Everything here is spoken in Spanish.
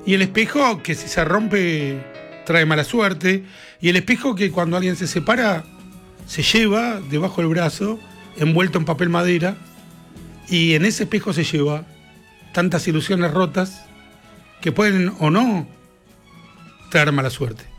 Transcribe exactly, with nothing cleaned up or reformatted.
Y el espejo que si se rompe trae mala suerte. Y el espejo que cuando alguien se separa se lleva debajo del brazo, envuelto en papel madera. Y en ese espejo se lleva tantas ilusiones rotas que pueden o no traer mala suerte.